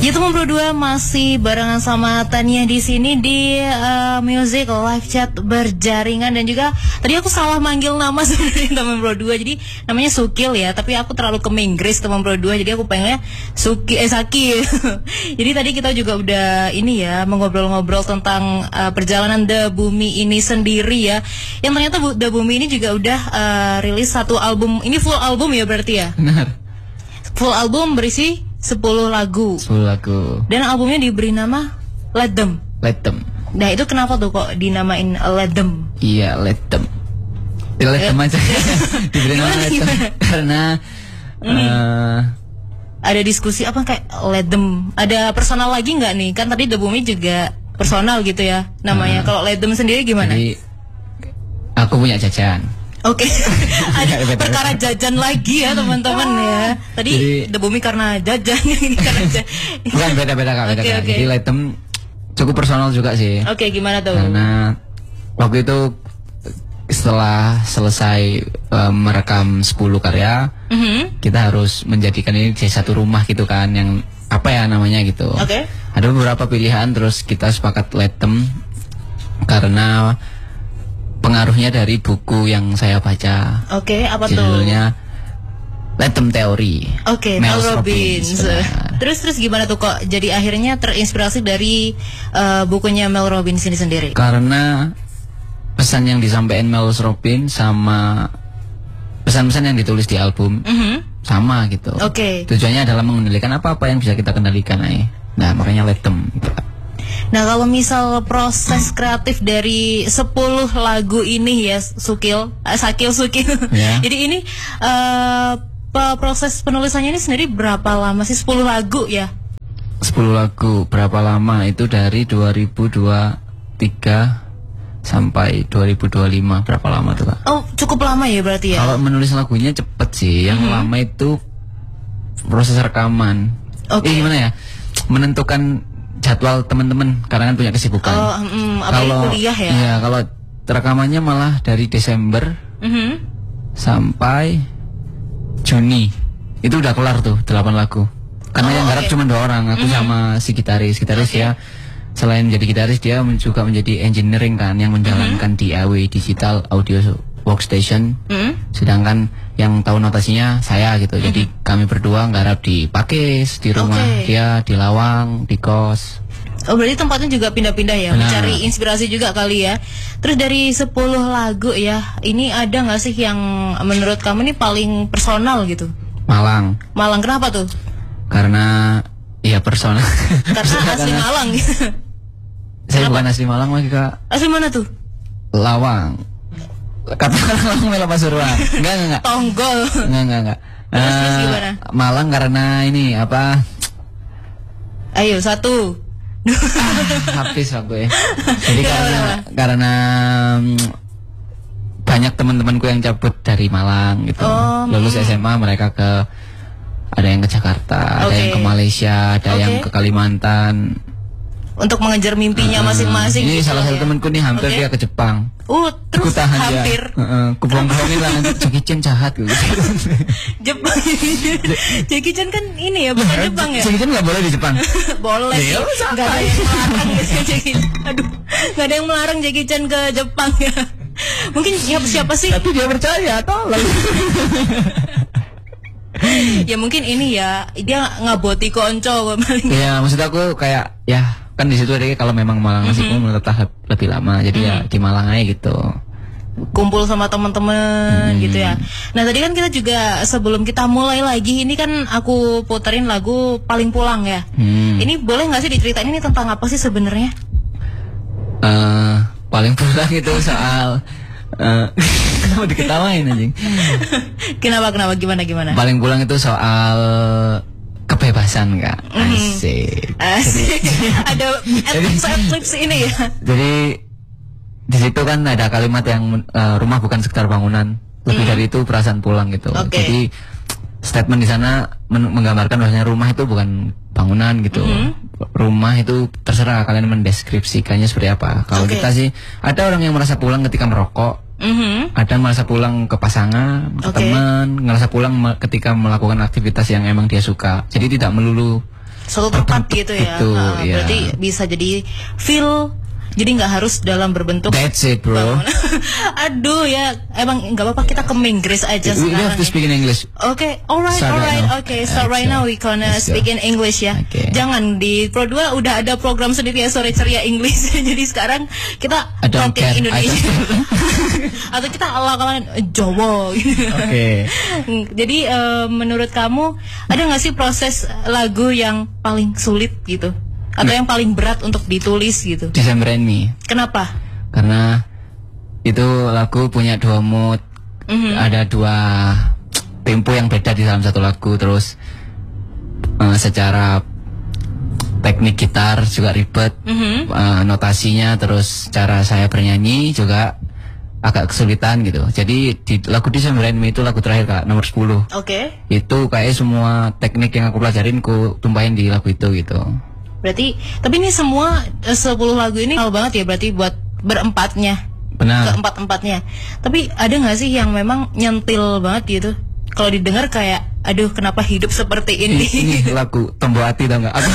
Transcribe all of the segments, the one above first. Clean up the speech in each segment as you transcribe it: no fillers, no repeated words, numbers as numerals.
Ya teman berdua masih barengan sama Tania di sini di Music Live Chat berjaringan, dan juga tadi aku salah manggil nama sebenarnya teman berdua, jadi namanya Sukil ya, tapi aku terlalu ke Inggris teman berdua, jadi aku pengennya Saki. Jadi tadi kita juga udah ini ya mengobrol-ngobrol tentang perjalanan The Bumi ini sendiri ya, yang ternyata The Bumi ini juga udah rilis satu album, ini full album ya berarti ya? Benar. Full album berisi 10 lagu. 10 lagu. Dan albumnya diberi nama Let Them. Let Them. Nah itu kenapa tuh kok dinamain Let Them? Iya, Let Them. Let Them aja. Diberi nama Let Them karena ada diskusi apa kayak Let Them. Ada personal lagi nggak nih? Kan tadi The Bumi juga personal gitu ya namanya. Kalau Let Them sendiri gimana? Jadi aku punya jajan. Oke, ada perkara jajan lagi ya teman-teman ya. Tadi jadi, The Bumi karena jajan, ini karena jajan. Bukan, beda-beda kak, beda kak. Jadi Let Them cukup personal juga sih. Oke, gimana tuh? Karena waktu itu setelah selesai merekam 10 karya, kita harus menjadikan ini jadi satu rumah gitu kan, yang apa ya namanya gitu. Oke. Ada beberapa pilihan, terus kita sepakat Let Them karena pengaruhnya dari buku yang saya baca. Oke, apa tuh? Judulnya Let Them Theory. Oke, Mel Robbins. Terus gimana tuh kok jadi akhirnya terinspirasi dari bukunya Mel Robbins ini sendiri? Karena pesan yang disampaikan Mel Robbins sama pesan-pesan yang ditulis di album sama gitu. Oke. Tujuannya adalah mengendalikan apa-apa yang bisa kita kendalikan aja. Nah, makanya Let Them gitu. Nah kalau misal proses kreatif dari 10 lagu ini ya Sukil yeah. Jadi ini proses penulisannya ini sendiri berapa lama sih? 10 lagu ya? 10 lagu berapa lama? Itu dari 2023 sampai 2025. Berapa lama tuh Kak? Oh cukup lama ya berarti ya? Kalau menulis lagunya cepet sih. Yang lama itu proses rekaman. Gimana ya? Menentukan jadwal teman-teman karena kan punya kesibukan. Kalau kuliah ya. Iya, kalau rekamannya malah dari Desember sampai Juni. Itu udah kelar tuh 8 lagu. Karena yang garap cuma 2 orang, aku sama si gitaris. Ya selain menjadi gitaris dia juga menjadi engineering kan, yang menjalankan DAW Digital Audio Workstation. Sedangkan yang tahu notasinya saya gitu. Jadi kami berdua nggarap di Pakis, di rumah dia, di Lawang, di kos. Oh berarti tempatnya juga pindah-pindah ya, mencari inspirasi juga kali ya. Terus dari 10 lagu ya, ini ada nggak sih yang menurut kamu ini paling personal gitu? Malang. Malang kenapa tuh? Karena ya personal. Karena asli Malang. Saya bukan asli Malang lagi Kak. Asli mana tuh? Lawang. Katakan Malang Mela Pasuruan. Enggak. Tonggol. Enggak. Terus gimana? Malang karena ini apa? Ayo satu. Habis aku ya. Jadi karena banyak teman-temanku yang cabut dari Malang gitu. Lulus SMA mereka ada yang ke Jakarta, ada yang ke Malaysia, ada yang ke Kalimantan. Untuk mengejar mimpinya masing-masing. Ini gitu salah satu ya. temanku nih hampir dia ke Jepang. Terus hampir. Kubuang-kubuangin lah nanti Jackie Chan jahat gitu. Jepang. Jackie Chan kan ini ya, bukan Jepang ya? Jackie Chan nggak boleh di Jepang. Boleh. Nggak ada yang melarang Jackie. Aduh, nggak ada yang melarang Jackie Chan ke Jepang ya. Mungkin siapa sih? Tapi dia percaya, tolong. Ya mungkin ini ya, dia ngaboti konco. Ya maksud aku kayak ya kan di situ ada kalau memang Malang nasibku menetap lebih lama, jadi ya di Malang aja gitu. Kumpul sama teman-teman gitu ya. Nah tadi kan kita juga sebelum kita mulai lagi ini kan aku puterin lagu Paling Pulang ya. Ini boleh nggak sih diceritain ini tentang apa sih sebenarnya? Paling Pulang itu soal kenapa diketawain anjing? Kenapa gimana? Paling Pulang itu soal kebebasan Kak. Asik. Ada adlibs ini ya. Jadi di situ kan ada kalimat yang rumah bukan sekedar bangunan, lebih dari itu perasaan pulang gitu. Jadi statement di sana menggambarkan bahwasanya rumah itu bukan bangunan gitu. Rumah itu terserah kalian mendeskripsikannya seperti apa. Kalau kita sih ada orang yang merasa pulang ketika merokok. Ada merasa pulang ke pasangan, ke teman, ngerasa pulang ketika melakukan aktivitas yang emang dia suka. Jadi tidak melulu suatu tempat gitu ya. Gitu, ya. Berarti bisa jadi feel. Jadi nggak harus dalam berbentuk. That's it, bro. bangunan. Aduh ya, emang nggak apa-apa kita ke Inggris aja We sekarang. have to speak in English. Okay, alright. Okay, so right now we gonna speak in English ya. Okay. Jangan di Pro 2 udah ada program sendiri ya, sore ceria English. Jadi sekarang kita talking Indonesia. Atau kita ala-ala Jawa gitu. Oke. Jadi menurut kamu ada nggak sih proses lagu yang paling sulit gitu? Atau yang paling berat untuk ditulis gitu? December and Me. Kenapa? Karena itu lagu punya 2 mood, ada 2 tempo yang beda di dalam satu lagu. Terus secara teknik gitar juga ribet, notasinya, terus cara saya bernyanyi juga agak kesulitan gitu. Jadi di lagu December and Me itu lagu terakhir Kak, nomor 10. Oke. Itu kayak semua teknik yang aku pelajarin ku tumpahin di lagu itu gitu. Berarti, tapi ini semua 10 lagu ini hal banget ya berarti buat berempatnya. Benar. Keempat-empatnya. Tapi ada nggak sih yang memang nyentil banget gitu? Kalau didengar kayak, aduh kenapa hidup seperti ini? Ini lagu Tombo Ati tau nggak?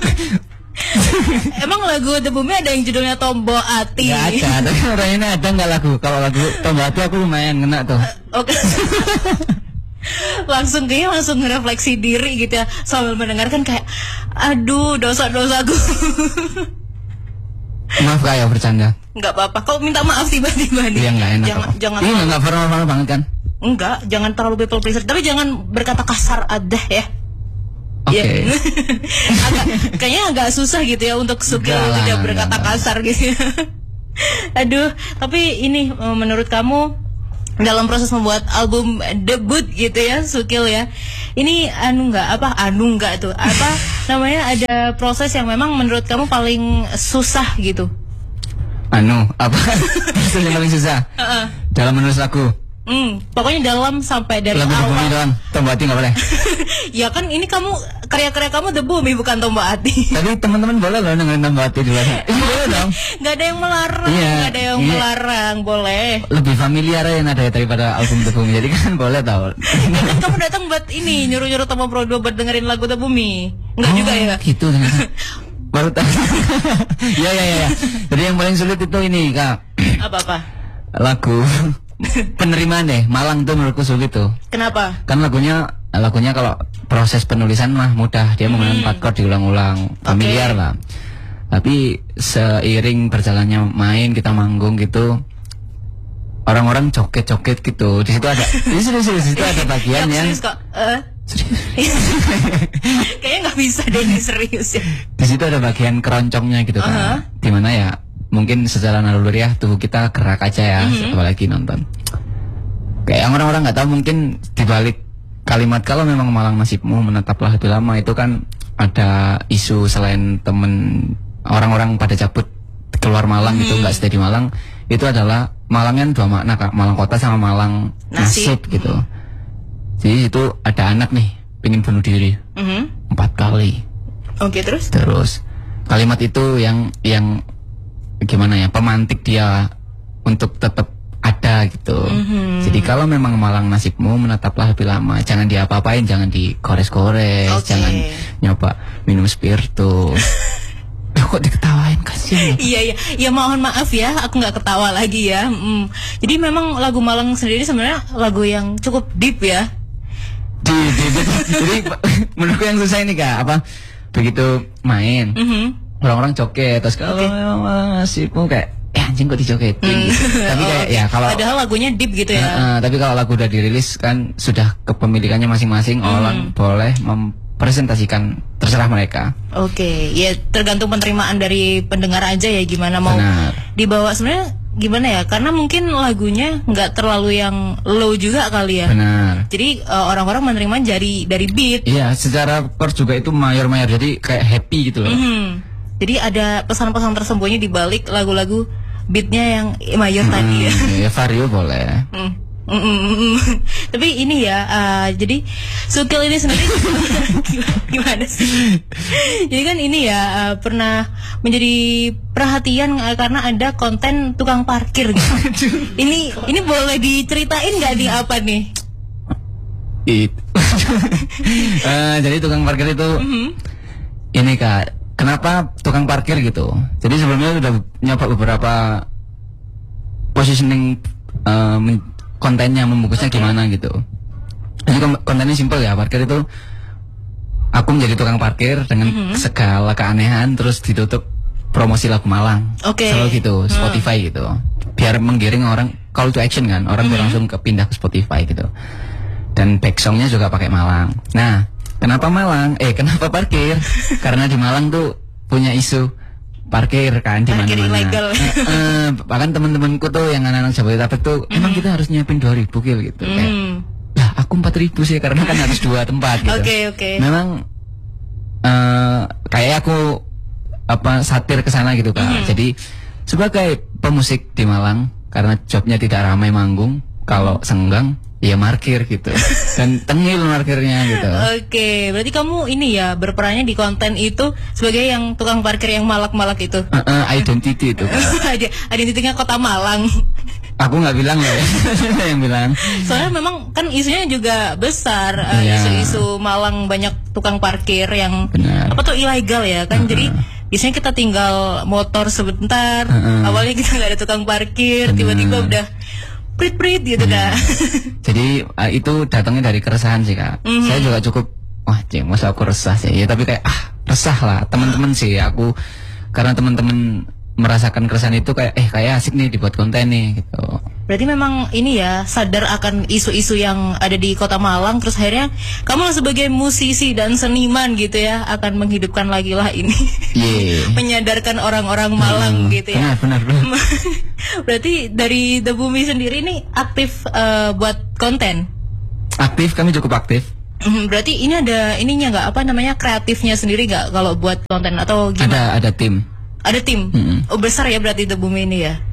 Emang lagu The Bumi ada yang judulnya Tombo Ati? Gak ada, tapi orang ini ada nggak lagu? Kalau lagu Tombo Ati aku lumayan kena tuh. Oke. langsung ngerefleksi diri gitu ya sambil mendengarkan kayak aduh dosa-dosaku. Maaf Kak ya bercanda. Nggak apa-apa, kau minta maaf tiba-tiba nih. Iya nggak enak. Jangan ini nggak formal banget kan? Enggak, jangan terlalu people pleaser, tapi jangan berkata kasar ada ya. Oke. Kayaknya agak susah gitu ya untuk Sukil tidak berkata kasar gitu. Aduh, tapi ini menurut kamu dalam proses membuat album debut gitu ya Sukil ya, ini apa namanya, ada proses yang memang menurut kamu paling susah gitu? Apa proses yang paling susah dalam menulis lagu? Pokoknya dalam sampai dari lagu awal. Doang, Tombo Ati nggak boleh. Ya kan ini karya-karya kamu The Bumi bukan Tombo Ati. Tapi teman-teman boleh loh dengerin Tombo Ati di luar. Boleh dong. Gak ada yang melarang, gak ada yang melarang, boleh. Lebih familiar ya nada daripada album The Bumi, jadi kan boleh tau. Kamu datang buat ini nyuruh-nyuruh Tombo Pro 2 buat dengerin lagu The Bumi. Enggak juga ya? Gitu ternyata. Baru tahu. Ya. Jadi yang paling sulit itu ini Kak. Apa? Lagu penerimaan deh, Malang tuh menurutku sulit tuh. Kenapa? Kan lagunya kalau proses penulisan mah mudah, dia menggunakan 4 chord diulang-ulang, familiar lah. Tapi seiring berjalannya main, kita manggung gitu, orang-orang joget-joget gitu. Di situ ada, di situ ada bagian yang serius kok. Kayaknya nggak bisa deh ini serius ya. Di situ ada bagian keroncongnya gitu kan, dimana ya mungkin secara naluriah tubuh kita gerak aja ya, apalagi nonton. Kayak yang orang-orang nggak tahu mungkin dibalik kalimat kalau memang malang nasibmu menetaplah lebih lama itu kan ada isu selain temen orang-orang pada cabut keluar Malang gitu, nggak stay di Malang, itu adalah Malangnya 2 makna Kak, Malang kota sama Malang nasib gitu. Jadi itu ada anak nih pengen bunuh diri 4 kali. Oke, terus kalimat itu yang gimana ya, pemantik dia untuk tetap ada gitu. Jadi kalau memang malang nasibmu menetaplah lebih lama, jangan diapa-apain, jangan digores-gores, jangan nyoba minum spiritus. Kok diketawain, kasihan. Iya, ya mohon maaf ya, aku nggak ketawa lagi ya. Jadi memang lagu Malang sendiri sebenarnya lagu yang cukup deep ya. Jadi menurutku yang susah ini Kak, begitu main orang-orang joget, terus kalau memang nasibmu kayak anjing kok dijogetin gitu. Tapi kayak ya kalau padahal lagunya deep gitu ya. Tapi kalau lagu udah dirilis kan sudah kepemilikannya masing-masing, orang boleh mempresentasikan, terserah mereka. Oke, ya tergantung penerimaan dari pendengar aja ya, gimana mau dibawa sebenarnya gimana ya, karena mungkin lagunya nggak terlalu yang low juga kali ya. Benar. Jadi orang-orang menerima dari beat. Iya, secara chord juga itu mayor-mayor, jadi kayak happy gitu loh. Jadi ada pesan-pesan tersembunyi di balik lagu-lagu beatnya yang mayor tadi ya. Ya vario boleh. Tapi ini ya, jadi Sukil ini sendiri gimana sih? Jadi kan ini ya pernah menjadi perhatian karena ada konten tukang parkir gitu. Ini boleh diceritain nggak di apa nih? Jadi tukang parkir itu ini Kak, kenapa tukang parkir gitu? Jadi sebelumnya udah nyoba beberapa positioning kontennya, membungkusnya gimana gitu. Jadi kontennya simpel ya, parkir itu aku menjadi tukang parkir dengan segala keanehan, terus ditutup promosi lagu Malang. Selalu gitu, Spotify gitu. Biar menggiring orang, call to action kan, orang tuh langsung pindah ke Spotify gitu. Dan back songnya juga pakai Malang. Nah, kenapa Malang? Kenapa parkir? Karena di Malang tuh punya isu parkir kan di mana-mana. Ilegal. Bahkan teman-temanku tuh yang anak-anak Jabodetabek tuh emang kita harus nyiapin 2.000 kil gitu. Kayak, lah aku 4.000 sih karena kan harus 2 tempat gitu. Oke. Memang kayak aku satir ke sana gitu Kak. Jadi sebagai pemusik di Malang, karena jobnya tidak ramai manggung, kalau senggang ya markir gitu. Dan tengil markirnya gitu. Oke, berarti kamu ini ya berperannya di konten itu sebagai yang tukang parkir yang malak-malak itu. Identity itu. Identitinya Kota Malang. Aku nggak bilang loh, yang bilang. Soalnya memang kan isunya juga besar, Iya. isu-isu Malang banyak tukang parkir yang Benar. apa tuh ilegal ya kan. Jadi biasanya kita tinggal motor sebentar, awalnya kita nggak ada tukang parkir, tiba-tiba udah prit-prit gitu kan. Jadi itu datangnya dari keresahan sih Kak. Saya juga cukup, masa aku resah sih. Ya tapi kayak resah lah teman-teman sih aku, karena teman-teman merasakan keresahan itu kayak asik nih dibuat konten nih gitu. Berarti memang ini ya sadar akan isu-isu yang ada di Kota Malang, terus akhirnya kamu sebagai musisi dan seniman gitu ya akan menghidupkan lagi lah ini. Menyadarkan orang-orang Malang gitu ya. Benar. Berarti dari The Bumi sendiri ini aktif buat konten? Aktif, kami cukup aktif. Berarti ini ada ininya nggak, apa namanya, kreatifnya sendiri nggak kalau buat konten atau gimana? Ada tim. Ada tim? Oh besar ya berarti The Bumi ini ya?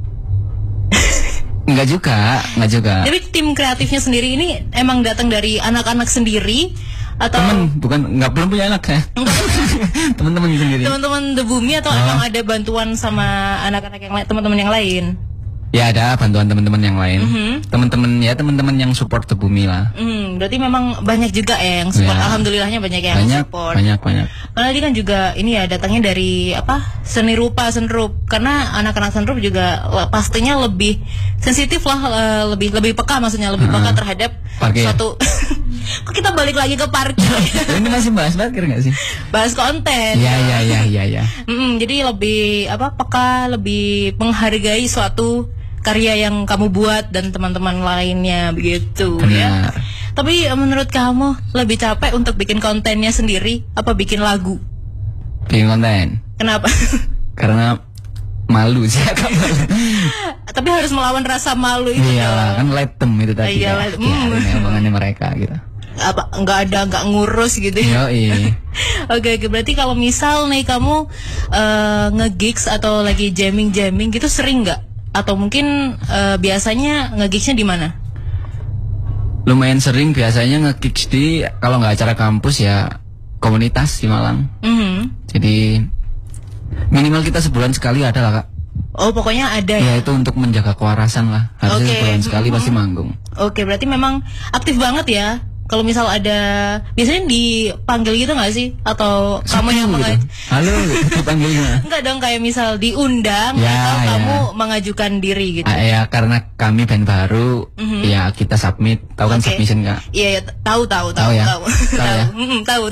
Enggak juga. Tapi tim kreatifnya sendiri ini emang datang dari anak-anak sendiri atau belum punya anak ya? Teman-teman sendiri. Teman-teman The Bumi atau emang ada bantuan sama anak-anak yang lain, teman-teman yang lain? Ya ada bantuan teman-teman yang lain. Teman-teman yang support The Bumi lah. Berarti memang banyak juga ya yang support. Alhamdulillahnya banyak yang support. Banyak. Karena tadi kan juga ini ya datangnya dari seni rupa senrup. Karena anak-anak senrup juga pastinya lebih sensitif lah, lebih peka, maksudnya lebih peka terhadap parkir. suatu. Kok kita balik lagi ke parkir? Ini masih bahas parkir nggak sih? Bahas konten. Iya. Jadi lebih peka, lebih menghargai suatu karya yang kamu buat dan teman-teman lainnya begitu. Benar. Ya. Tapi menurut kamu lebih capek untuk bikin kontennya sendiri apa bikin lagu? Bikin konten. Kenapa? Karena malu sih. Tapi harus melawan rasa malu itu. Iya, kan lightem itu tadi. Iya, omongannya mereka gitu. Nggak ngurus gitu ya. Oke, berarti kalau misal nih kamu nge-gigs atau lagi jamming gitu sering nggak? Atau mungkin biasanya nge-gigsnya di mana? Lumayan sering, biasanya nge-gigs di, kalau nggak acara kampus ya komunitas di Malang. Jadi minimal kita sebulan sekali ada lah Kak. Oh pokoknya ada ya? Itu untuk menjaga kewarasan lah. Harusnya sebulan sekali pasti manggung. Oke, berarti memang aktif banget ya. Kalau misal ada, biasanya dipanggil gitu nggak sih? Atau kamu yang halo, dipanggil gimana? Enggak dong, kayak misal diundang atau kamu mengajukan diri gitu? Ya karena kami band baru, ya kita submit. Tahu kan submission nggak? Iya, tahu ya? Tahu.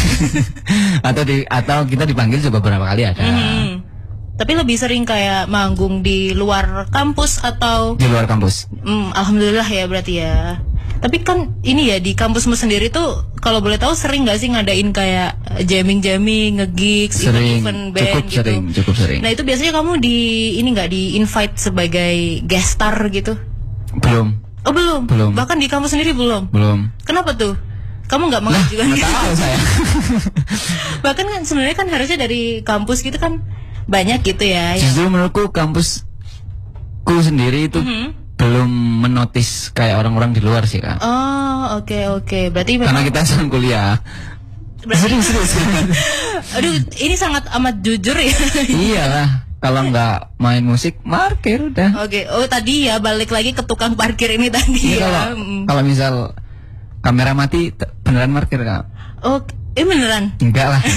Atau kita dipanggil juga beberapa kali ada. Tapi lebih sering kayak manggung di luar kampus atau? Di luar kampus. Alhamdulillah ya berarti ya. Tapi kan ini ya di kampusmu sendiri tuh kalau boleh tahu sering nggak sih ngadain kayak jamming, nge-gigs, event band cukup sering. Nah itu biasanya kamu nggak di invite sebagai guest star gitu? Belum. Oh belum. Bahkan di kampus sendiri belum. Kenapa tuh? Kamu nggak mengajukan? Nggak tahu saya. Bahkan kan sebenarnya kan harusnya dari kampus gitu kan banyak gitu ya. Justru menurutku kampusku sendiri itu belum menotis kayak orang-orang di luar sih Kak. Oh oke. Berarti karena kita sedang kuliah. Serius. Aduh, ini sangat amat jujur ya. Iyalah, kalau nggak main musik parkir udah. Oke. Oh tadi ya balik lagi ke tukang parkir ini tadi ya. Kalau misal kamera mati beneran parkir Kak. Oh Beneran? Enggak lah.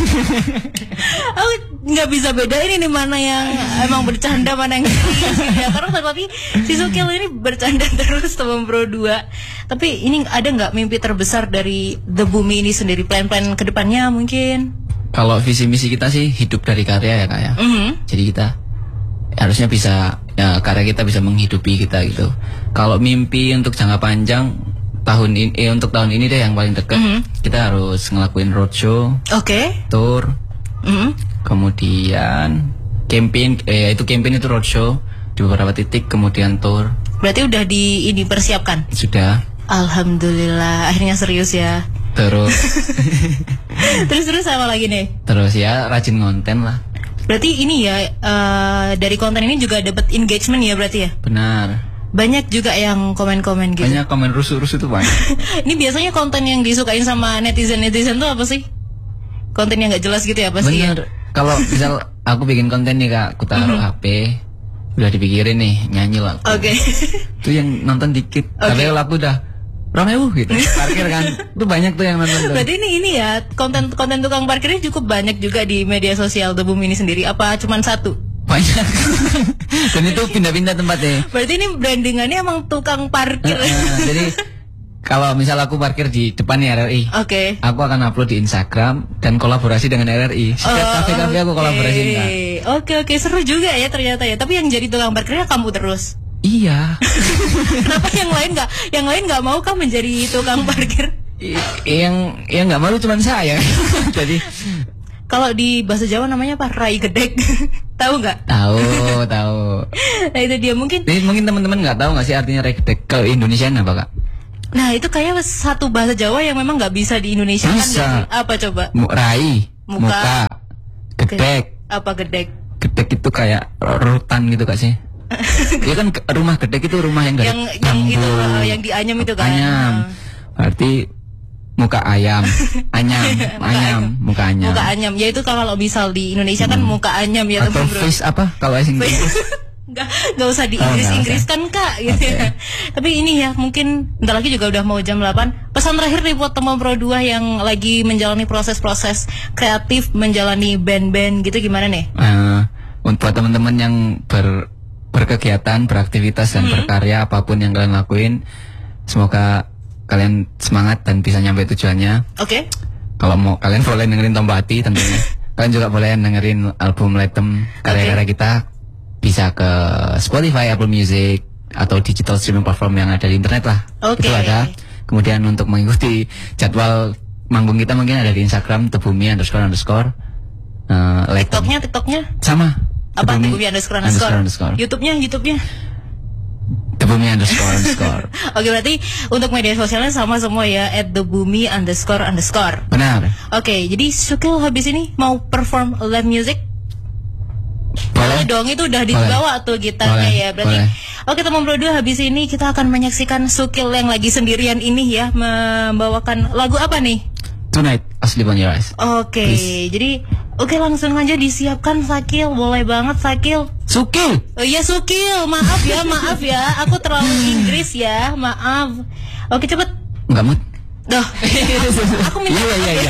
Aku nggak bisa bedain ini mana yang emang bercanda, mana yang serius ya. Karena tapi si Sukil ini bercanda terus teman Bro 2. Tapi ini ada nggak mimpi terbesar dari The Bumi ini sendiri, plan-plan kedepannya mungkin? Kalau visi misi kita sih hidup dari karya ya Kak ya. Jadi kita harusnya bisa, ya karya kita bisa menghidupi kita gitu. Kalau mimpi untuk jangka panjang tahun ini, untuk tahun ini deh yang paling dekat, kita harus ngelakuin roadshow, tour, kemudian campaign, itu campaign itu roadshow di beberapa titik, kemudian tour. Berarti udah dipersiapkan? Sudah. Alhamdulillah, akhirnya serius ya. Terus terus apa lagi nih? Terus ya rajin konten lah. Berarti ini ya, dari konten ini juga dapat engagement ya berarti ya? Benar. Banyak juga yang komen-komen gitu. Banyak komen rusuh-rusuh tuh banyak. Ini biasanya konten yang disukain sama netizen-netizen tuh apa sih? Konten yang nggak jelas gitu ya, apa sih? Bener. Kalau misal aku bikin konten nih Kak, aku taruh HP, udah dipikirin nih nyanyi lah. Itu yang nonton dikit. Tapi kalau aku udah gitu, parkir kan, itu banyak tuh yang nonton. Berarti ini ya konten tukang parkirnya cukup banyak juga di media sosial The Bumi ini sendiri. Apa cuman satu? Banyak. Dan itu pindah-pindah tempatnya. Berarti ini brandingannya emang tukang parkir. Jadi kalau misal aku parkir di depannya RRI, aku akan upload di Instagram dan kolaborasi dengan RRI. Setiap kafe-kafe aku kolaborasi kan. Oke, seru juga ya ternyata ya. Tapi yang jadi tukang parkirnya kamu terus. Iya. Kenapa yang lain nggak mau kan menjadi tukang parkir? Yang nggak malu cuma saya. Jadi kalau di bahasa Jawa namanya apa? Rai gedek. Tahu nggak? Tahu. Nah itu dia mungkin. Jadi mungkin teman-teman nggak tahu nggak sih artinya rai gedek ke Indonesia apa Kak? Nah itu kayak satu bahasa Jawa yang memang nggak bisa di Indonesia kan? Apa coba? Rai, muka, gedek. Apa gedek? Gedek itu kayak rutan gitu Kak sih? Dia kan rumah gedek itu rumah yang itu yang dianyam itu kan. Anyam. Berarti muka ayam. Muka anyam. Ya itu kalau misal di Indonesia kan muka anyam ya teman-teman. Atau face apa kalau asing Nggak usah di Inggris kan Kak gitu ya. Tapi ini ya mungkin bentar lagi juga udah mau jam 8. Pesan terakhir nih buat teman Pro 2 yang lagi menjalani proses-proses kreatif, menjalani band-band gitu gimana nih? Untuk teman-teman yang berkegiatan, beraktivitas dan berkarya apapun yang kalian lakuin, semoga kalian semangat dan bisa nyampe tujuannya. Kalau mau kalian boleh dengerin Tombati tentunya. Kalian juga boleh dengerin album Letem karya-karya kita, bisa ke Spotify, Apple Music atau digital streaming platform yang ada di internet lah. Itu ada. Kemudian untuk mengikuti jadwal manggung kita mungkin ada di Instagram @thebumi__. TikToknya sama. Apa? Thebumi__. YouTube-nya @thebumi__. Oke, berarti untuk media sosialnya sama semua ya @thebumi__. Benar. Oke, jadi Sukil habis ini mau perform live music? Boleh dong, itu udah dibawa tuh gitarnya ya. Berarti oke teman Bro 2, habis ini kita akan menyaksikan Sukil yang lagi sendirian ini ya, membawakan lagu apa nih? Tonight, Asleep on Your Eyes. Jadi langsung aja disiapkan Sakil. Boleh banget Sakil. Sukil. Oh iya Sukil, maaf ya, aku terlalu Inggris ya, maaf. Oke cepet. Enggak mood. Aku minta. Iya.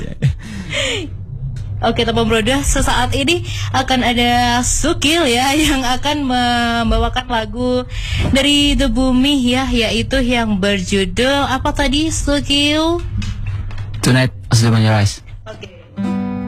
Oke teman Bro 2, sesaat ini akan ada Sukil ya yang akan membawakan lagu dari The Bumi ya, yaitu yang berjudul apa tadi Sukil? Tonight, Asleep on Your Eyes. Oke.